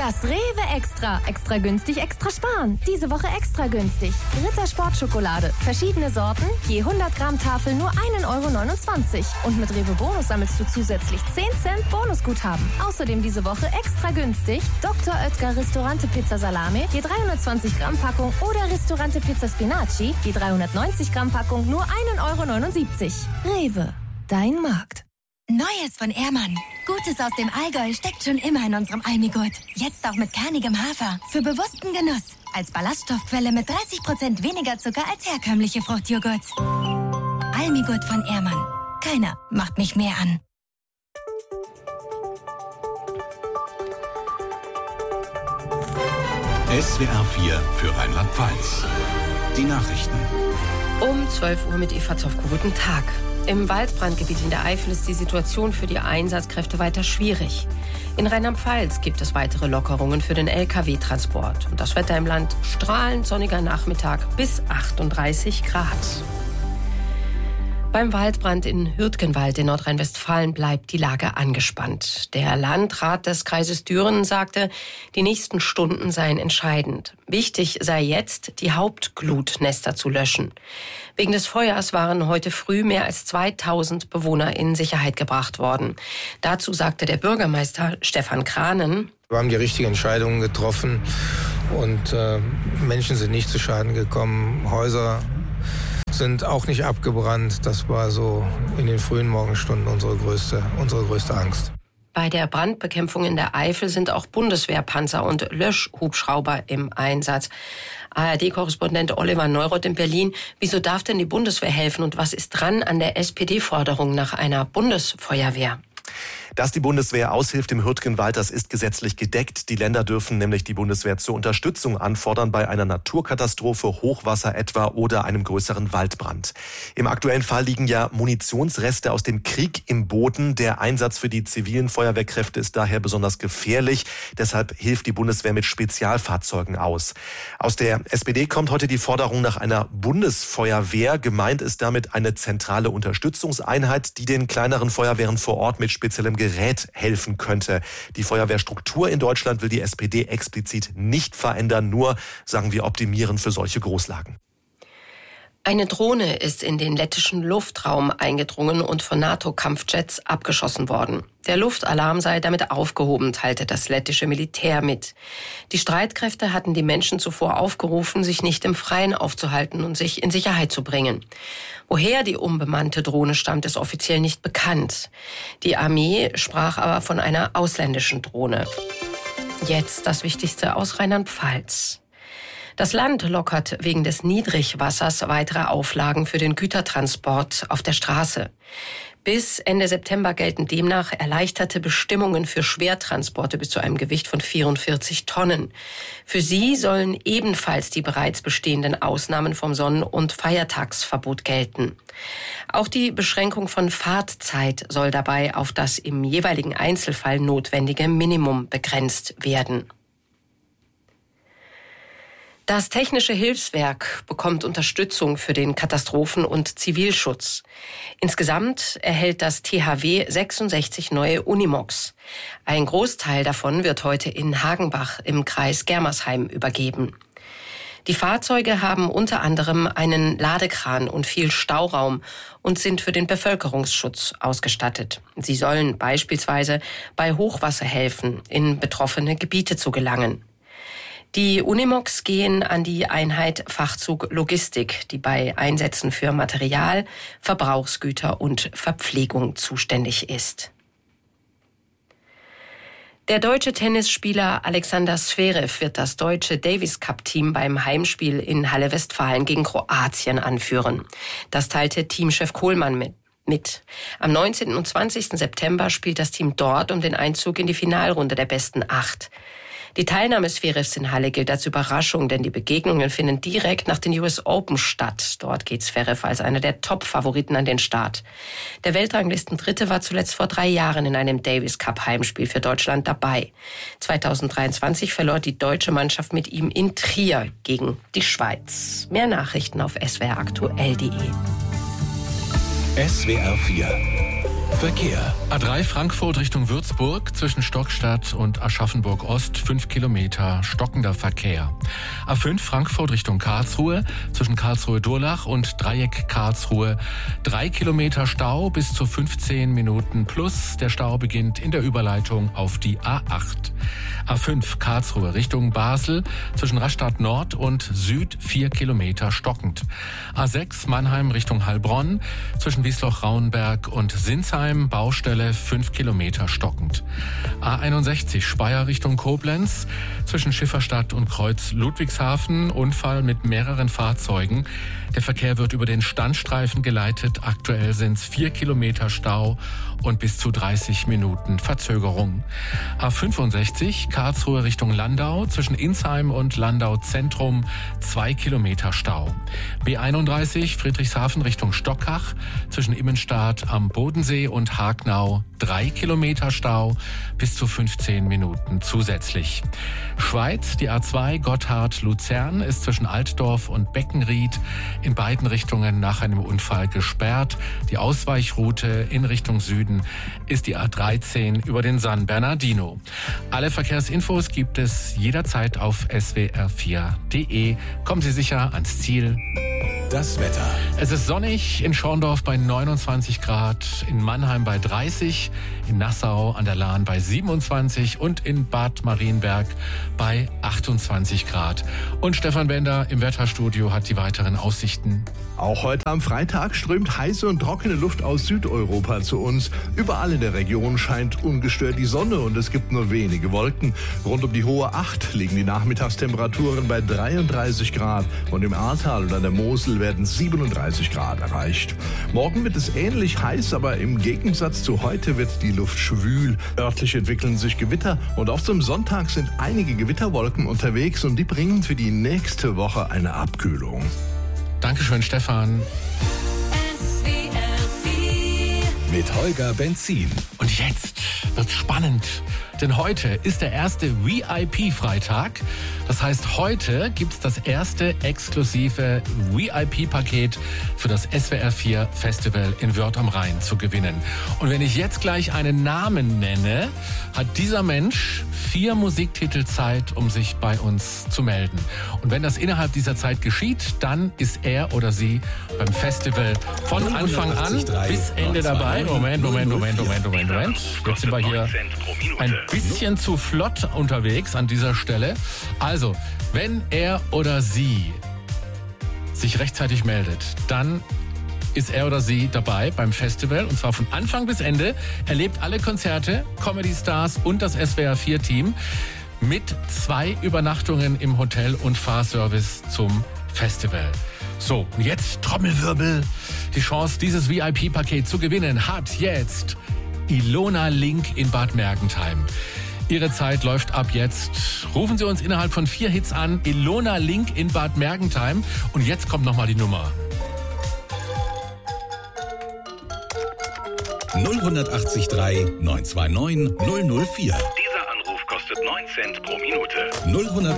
Das Rewe Extra. Extra günstig, extra sparen. Diese Woche extra günstig. Ritter Sportschokolade. Verschiedene Sorten, je 100 Gramm Tafel nur 1,29 €. Und mit Rewe Bonus sammelst du zusätzlich 10 Cent Bonusguthaben. Außerdem diese Woche extra günstig Dr. Oetker Ristorante Pizza Salame, je 320 Gramm Packung oder Ristorante Pizza Spinaci, je 390 Gramm Packung nur 1,79 €. Rewe, dein Markt. Neues von Ehrmann. Gutes aus dem Allgäu steckt schon immer in unserem Almigurt. Jetzt auch mit kernigem Hafer. Für bewussten Genuss. Als Ballaststoffquelle mit 30% weniger Zucker als herkömmliche Fruchtjoghurts. Almigurt von Ehrmann. Keiner macht mich mehr an. SWR 4 für Rheinland-Pfalz. Die Nachrichten. Um 12 Uhr mit Eva Zofko. Guten Tag. Im Waldbrandgebiet in der Eifel ist die Situation für die Einsatzkräfte weiter schwierig. In Rheinland-Pfalz gibt es weitere Lockerungen für den Lkw-Transport. Und das Wetter im Land: strahlend sonniger Nachmittag bis 38 Grad. Beim Waldbrand in Hürtgenwald in Nordrhein-Westfalen bleibt die Lage angespannt. Der Landrat des Kreises Düren sagte, die nächsten Stunden seien entscheidend. Wichtig sei jetzt, die Hauptglutnester zu löschen. Wegen des Feuers waren heute früh mehr als 2000 Bewohner in Sicherheit gebracht worden. Dazu sagte der Bürgermeister Stefan Kranen: Wir haben die richtigen Entscheidungen getroffen und Menschen sind nicht zu Schaden gekommen. Häuser sind auch nicht abgebrannt. Das war so in den frühen Morgenstunden unsere größte Angst. Bei der Brandbekämpfung in der Eifel sind auch Bundeswehrpanzer und Löschhubschrauber im Einsatz. ARD-Korrespondent Oliver Neuroth in Berlin. Wieso darf denn die Bundeswehr helfen und was ist dran an der SPD-Forderung nach einer Bundesfeuerwehr? Dass die Bundeswehr aushilft im Hürtgenwald, das ist gesetzlich gedeckt. Die Länder dürfen nämlich die Bundeswehr zur Unterstützung anfordern bei einer Naturkatastrophe, Hochwasser etwa oder einem größeren Waldbrand. Im aktuellen Fall liegen ja Munitionsreste aus dem Krieg im Boden. Der Einsatz für die zivilen Feuerwehrkräfte ist daher besonders gefährlich. Deshalb hilft die Bundeswehr mit Spezialfahrzeugen aus. Aus der SPD kommt heute die Forderung nach einer Bundesfeuerwehr. Gemeint ist damit eine zentrale Unterstützungseinheit, die den kleineren Feuerwehren vor Ort mit speziellem Gerät helfen könnte. Die Feuerwehrstruktur in Deutschland will die SPD explizit nicht verändern, nur, sagen wir, optimieren für solche Großlagen. Eine Drohne ist in den lettischen Luftraum eingedrungen und von NATO-Kampfjets abgeschossen worden. Der Luftalarm sei damit aufgehoben, teilte das lettische Militär mit. Die Streitkräfte hatten die Menschen zuvor aufgerufen, sich nicht im Freien aufzuhalten und sich in Sicherheit zu bringen. Woher die unbemannte Drohne stammt, ist offiziell nicht bekannt. Die Armee sprach aber von einer ausländischen Drohne. Jetzt das Wichtigste aus Rheinland-Pfalz. Das Land lockert wegen des Niedrigwassers weitere Auflagen für den Gütertransport auf der Straße. Bis Ende September gelten demnach erleichterte Bestimmungen für Schwertransporte bis zu einem Gewicht von 44 Tonnen. Für sie sollen ebenfalls die bereits bestehenden Ausnahmen vom Sonnen- und Feiertagsverbot gelten. Auch die Beschränkung von Fahrtzeit soll dabei auf das im jeweiligen Einzelfall notwendige Minimum begrenzt werden. Das Technische Hilfswerk bekommt Unterstützung für den Katastrophen- und Zivilschutz. Insgesamt erhält das THW 66 neue Unimogs. Ein Großteil davon wird heute in Hagenbach im Kreis Germersheim übergeben. Die Fahrzeuge haben unter anderem einen Ladekran und viel Stauraum und sind für den Bevölkerungsschutz ausgestattet. Sie sollen beispielsweise bei Hochwasser helfen, in betroffene Gebiete zu gelangen. Die Unimogs gehen an die Einheit Fachzug Logistik, die bei Einsätzen für Material, Verbrauchsgüter und Verpflegung zuständig ist. Der deutsche Tennisspieler Alexander Zverev wird das deutsche Davis-Cup-Team beim Heimspiel in Halle-Westfalen gegen Kroatien anführen. Das teilte Teamchef Kohlmann mit. Am 19. und 20. September spielt das Team dort um den Einzug in die Finalrunde der besten 8. Die Teilnahme Zverevs in Halle gilt als Überraschung, denn die Begegnungen finden direkt nach den US Open statt. Dort geht Zverev als einer der Top-Favoriten an den Start. Der Weltranglistendritte war zuletzt vor 3 Jahren in einem Davis-Cup-Heimspiel für Deutschland dabei. 2023 verlor die deutsche Mannschaft mit ihm in Trier gegen die Schweiz. Mehr Nachrichten auf swraktuell.de. SWR 4 Verkehr. A3 Frankfurt Richtung Würzburg zwischen Stockstadt und Aschaffenburg Ost 5 Kilometer stockender Verkehr. A5 Frankfurt Richtung Karlsruhe zwischen Karlsruhe-Durlach und Dreieck Karlsruhe 3 Kilometer Stau bis zu 15 Minuten plus. Der Stau beginnt in der Überleitung auf die A8. A5 Karlsruhe Richtung Basel zwischen Rastatt Nord und Süd 4 Kilometer stockend. A6 Mannheim Richtung Heilbronn zwischen Wiesloch-Rauenberg und Sinsheim Baustelle 5 Kilometer stockend. A61 Speyer Richtung Koblenz zwischen Schifferstadt und Kreuz Ludwigshafen Unfall mit mehreren Fahrzeugen. Der Verkehr wird über den Standstreifen geleitet. Aktuell sind es 4 Kilometer Stau und bis zu 30 Minuten Verzögerung. A65 Karlsruhe Richtung Landau zwischen Insheim und Landau Zentrum 2 Kilometer Stau. B31 Friedrichshafen Richtung Stockach zwischen Immenstadt am Bodensee und Hagnau 3 Kilometer Stau bis zu 15 Minuten zusätzlich. Schweiz, die A2 Gotthard-Luzern ist zwischen Altdorf und Beckenried in beiden Richtungen nach einem Unfall gesperrt. Die Ausweichroute in Richtung Süden ist die A13 über den San Bernardino. Alle Verkehrsinfos gibt es jederzeit auf swr4.de. Kommen Sie sicher ans Ziel. Das Wetter. Es ist sonnig in Schorndorf bei 29 Grad, in Mannheim bei 30, in Nassau an der Lahn bei 27 und in Bad Marienberg bei 28 Grad. Und Stefan Bender im Wetterstudio hat die weiteren Aussichten. Auch heute am Freitag strömt heiße und trockene Luft aus Südeuropa zu uns. Überall in der Region scheint ungestört die Sonne und es gibt nur wenige Wolken. Rund um die Hohe Acht liegen die Nachmittagstemperaturen bei 33 Grad und im Ahrtal und an der Mosel werden 37 Grad erreicht. Morgen wird es ähnlich heiß, aber im Gegensatz zu heute wird die Luft schwül. Örtlich entwickeln sich Gewitter und auch zum Sonntag sind einige Gewitterwolken unterwegs und die bringen für die nächste Woche eine Abkühlung. Dankeschön, Stefan. Mit Holger Benzin. Und jetzt wird's spannend, denn heute ist der erste VIP-Freitag. Das heißt, heute gibt's das erste exklusive VIP-Paket für das SWR4 Festival in Wörth am Rhein zu gewinnen. Und wenn ich jetzt gleich einen Namen nenne, hat dieser Mensch 4 Musiktitel Zeit, um sich bei uns zu melden. Und wenn das innerhalb dieser Zeit geschieht, dann ist er oder sie beim Festival von Anfang an bis Ende dabei. Moment. Jetzt sind wir hier ein bisschen zu flott unterwegs an dieser Stelle. Also, wenn er oder sie sich rechtzeitig meldet, dann ist er oder sie dabei beim Festival und zwar von Anfang bis Ende, erlebt alle Konzerte, Comedy Stars und das SWR4-Team mit 2 Übernachtungen im Hotel und Fahrservice zum Festival. So, und jetzt Trommelwirbel. Die Chance, dieses VIP-Paket zu gewinnen, hat jetzt Ilona Link in Bad Mergentheim. Ihre Zeit läuft ab jetzt. Rufen Sie uns innerhalb von 4 Hits an. Ilona Link in Bad Mergentheim. Und jetzt kommt nochmal die Nummer. 080 3 929 004. Dieser Anruf kostet 9 Cent pro Minute. 080